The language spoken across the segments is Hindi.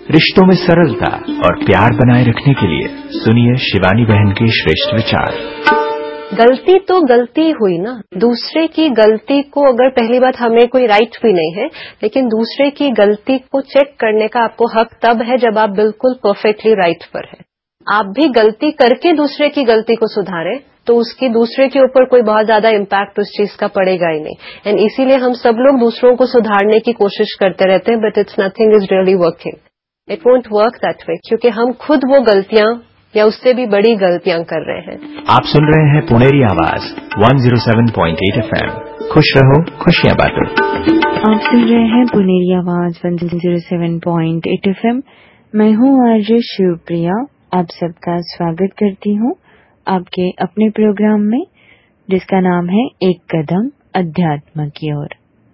रिश्तों में सरलता और प्यार बनाए रखने के लिए सुनिए शिवानी बहन के श्रेष्ठ विचार। गलती तो गलती हुई ना, दूसरे की गलती को अगर पहली बात हमें कोई राइट भी नहीं है, लेकिन दूसरे की गलती को चेक करने का आपको हक तब है जब आप बिल्कुल परफेक्टली राइट पर है। आप भी गलती करके दूसरे की गलती को सुधारें तो उसकी दूसरे के ऊपर कोई बहुत ज्यादा इम्पैक्ट उस चीज का पड़ेगा ही नहीं। एंड इसीलिए हम सब लोग दूसरों को सुधारने की कोशिश करते रहते हैं, but it's nothing is really working. It won't work that way, क्योंकि हम खुद वो गलतियां या उससे भी बड़ी गलतियां कर रहे हैं। आप सुन रहे हैं पुनेरी आवाज 107.8 FM। खुश रहो, खुशियां बांटो। आप सुन रहे हैं पुनेरी आवाज 107.8 FM। मैं हूँ आरजे शिवप्रिया। आप सबका स्वागत करती हूँ आपके अपने प्रोग्राम में, जिसका नाम है एक कदम अध्यात्म की ओर।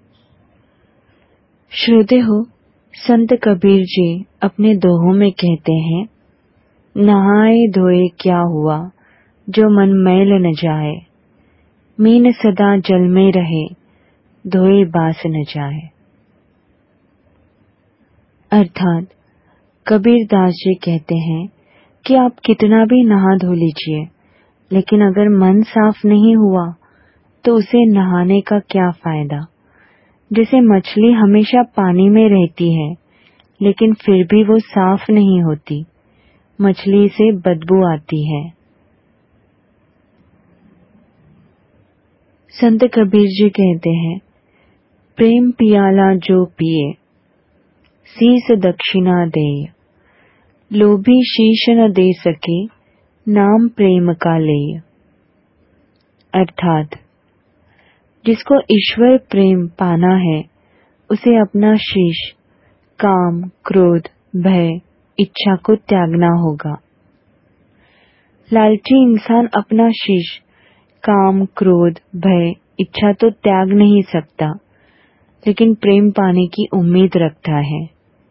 श्रोते हो, संत कबीर जी अपने दोहों में कहते हैं, नहाए धोए क्या हुआ जो मन मैल न जाए, मीन सदा जल में रहे धोए बास न जाए। अर्थात कबीर दास जी कहते हैं कि आप कितना भी नहा धो लीजिए, लेकिन अगर मन साफ नहीं हुआ तो उसे नहाने का क्या फायदा। जैसे मछली हमेशा पानी में रहती है, लेकिन फिर भी वो साफ नहीं होती, मछली से बदबू आती है। संत कबीर जी कहते हैं, प्रेम पियाला जो पिए शीस दक्षिणा दे, लोभी शीश न दे सके नाम प्रेम का ले। अर्थात जिसको ईश्वर प्रेम पाना है, उसे अपना शीश, काम, क्रोध, भय, इच्छा को त्यागना होगा। लालची इंसान अपना शीश, काम, क्रोध, भय, इच्छा तो त्याग नहीं सकता, लेकिन प्रेम पाने की उम्मीद रखता है।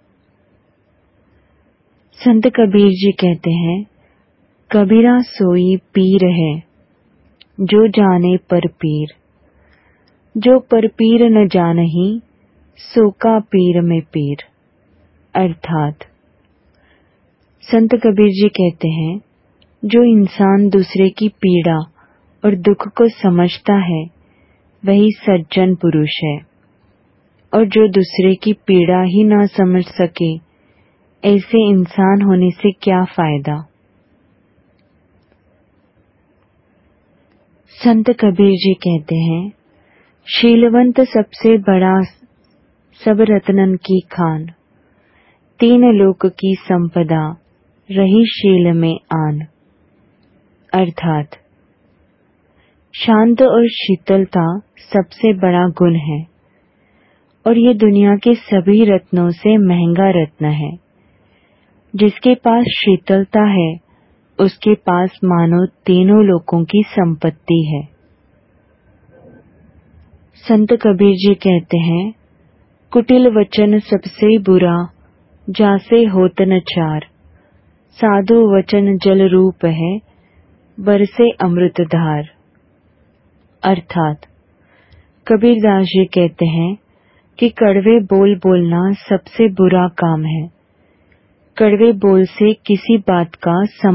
संत कबीर जी कहते हैं, कबीरा सोई पीर है जो जाने पर पीर, जो पर पीर न जानही सो का पीर में पीर। अर्थात संत कबीर जी कहते हैं, जो इंसान दूसरे की पीड़ा और दुख को समझता है वही सज्जन पुरुष है, और जो दूसरे की पीड़ा ही ना समझ सके, ऐसे इंसान होने से क्या फायदा। संत कबीर जी कहते हैं, शीलवंत सबसे बड़ा सब रत्नन की खान, तीन लोक की संपदा रही शील में आन। अर्थात शांत और शीतलता सबसे बड़ा गुण है, और ये दुनिया के सभी रत्नों से महंगा रत्न है। जिसके पास शीतलता है, उसके पास मानो तीनों लोकों की संपत्ति है। संत कबीर जी कहते हैं, कुटिल वचन सबसे बुरा जासे होत न चार, साधु वचन जल रूप है बरसे अमृत धार। अर्थात कबीर दास जी कहते हैं कि कड़वे बोल बोलना सबसे बुरा काम है। कड़वे बोल से किसी बात का